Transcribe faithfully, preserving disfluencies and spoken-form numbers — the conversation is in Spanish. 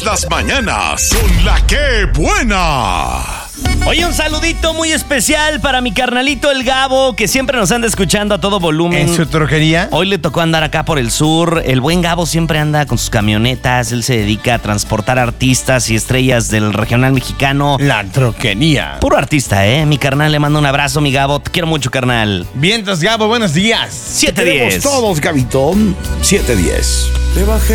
Las mañanas con La Qué Buena. Oye, un saludito muy especial para mi carnalito el Gabo, que siempre nos anda escuchando a todo volumen. ¿En su troquería? Hoy le tocó andar acá por el sur. El buen Gabo siempre anda con sus camionetas. Él se dedica a transportar artistas y estrellas del regional mexicano. La troquería. Puro artista, ¿eh? Mi carnal, le mando un abrazo, mi Gabo. Te quiero mucho, carnal. Vientos, Gabo, buenos días. siete diez. Todos, Gabito. siete diez.